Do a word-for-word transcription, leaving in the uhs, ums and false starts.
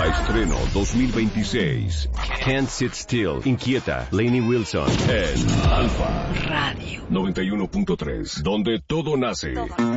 Nueva estreno dos mil veintiséis. Can't Sit Still. Inquieta. Lainey Wilson. En Alfa Radio noventa y uno punto tres. Donde todo nace.